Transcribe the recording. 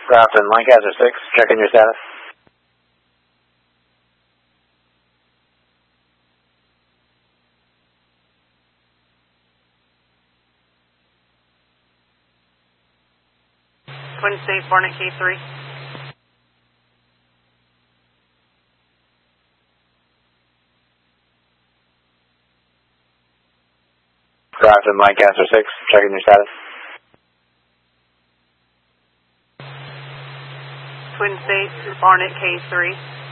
Grafton, Lancaster 6, checking your status. Twin State, Barnet K3. Grafton, Lancaster 6, checking your status. Twin State, Barnet K3.